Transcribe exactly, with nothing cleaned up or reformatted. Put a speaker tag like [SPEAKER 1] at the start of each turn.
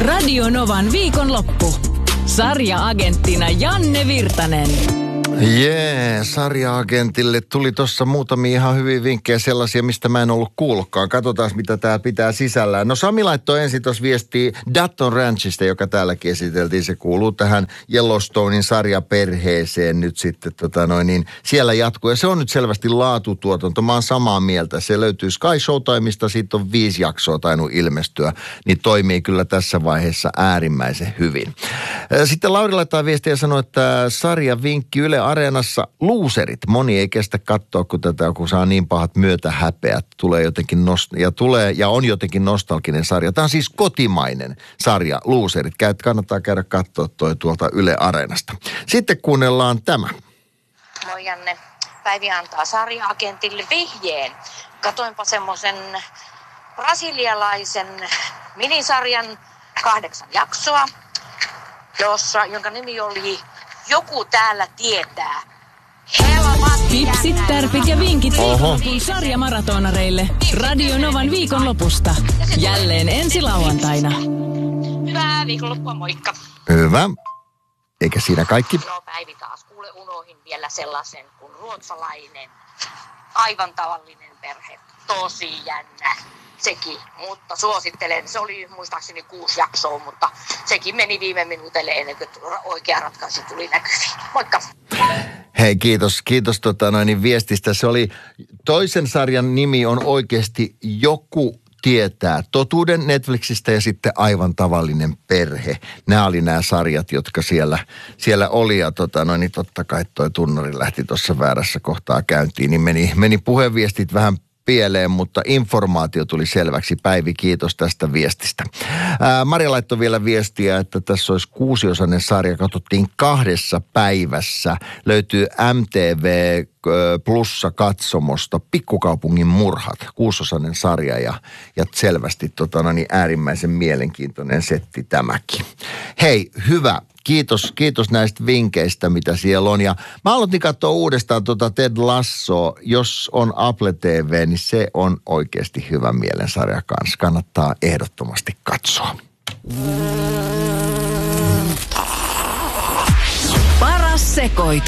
[SPEAKER 1] Radio Novan viikonloppu. Sarja-agenttina Janne Virtanen.
[SPEAKER 2] Jee, yeah, sarja-agentille tuli tuossa muutamia ihan hyviä vinkkejä sellaisia, mistä mä en ollut kuullutkaan. Katsotaan, mitä tää pitää sisällään. No Sami laittoi ensin tuossa viestiä Dutton Ranchista, joka täälläkin esiteltiin. Se kuuluu tähän Yellowstonein sarjaperheeseen nyt sitten. Tota noin, niin siellä jatkuu. Ja se on nyt selvästi laatutuotanto. Mä oon samaa mieltä. Se löytyy Sky Showtimesta. Siitä on viisi jaksoa tainnut ilmestyä. Niin toimii kyllä tässä vaiheessa äärimmäisen hyvin. Sitten Lauri laittaa viestiä ja sanoo, että sarjavinkki Yle Areenassa Loserit. Moni ei kestä katsoa, kun tätä, kun saa niin pahat myötähäpeät. Tulee jotenkin nost- ja tulee ja on jotenkin nostalginen sarja. Tämä on siis kotimainen sarja Loserit. Käyt, kannattaa käydä katsoa toi tuolta Yle Areenasta. Sitten kuunnellaan tämä.
[SPEAKER 3] Moi Janne. Päivi antaa sarja-agentille vihjeen. Katoinpa semmoisen brasilialaisen minisarjan kahdeksan jaksoa, jossa, jonka nimi oli Joku täällä tietää.
[SPEAKER 1] Tipsit, tärpit ja vinkit viikonlopun sarjamaratonareille Radio Novan viikonlopusta. Jälleen ensi lauantaina.
[SPEAKER 3] Hyvää viikonloppua, moikka.
[SPEAKER 2] Hyvä. Eikä siinä kaikki.
[SPEAKER 3] No Päivi taas. Kuule, unohin vielä sellaisen kuin ruotsalainen. Aivan tavallinen perhe. Tosi jännä. Sekin, mutta suosittelen. Se oli muistaakseni kuusi jaksoa, mutta sekin meni viime minuutille ennen kuin oikea ratkaisu tuli näkyviin. Moikka!
[SPEAKER 2] Hei, kiitos, kiitos tota noin viestistä. Se oli, toisen sarjan nimi on oikeasti Joku tietää totuuden Netflixistä ja sitten Aivan tavallinen perhe. Nämä oli nämä sarjat, jotka siellä, siellä oli ja tota noin, niin totta kai toi tunnari lähti tuossa väärässä kohtaa käyntiin, niin meni, meni puheviestit vähän pieleen, mutta informaatio tuli selväksi. Päivi, kiitos tästä viestistä. Ää, Maria laittoi vielä viestiä, että tässä olisi kuusiosainen sarja, katsottiin kahdessa päivässä. Löytyy M T V Plussa katsomosta, Pikkukaupungin murhat, kuusiosainen sarja ja, ja selvästi tota, no niin, äärimmäisen mielenkiintoinen setti tämäkin. Hei, hyvä. Kiitos, kiitos näistä vinkkeistä, mitä siellä on. Ja mä aloitin katsoa uudestaan tuota Ted Lasso. Jos on Apple T V, niin se on oikeasti hyvä mielensarja kanssa. Kannattaa ehdottomasti katsoa.
[SPEAKER 1] Paras sekoitus.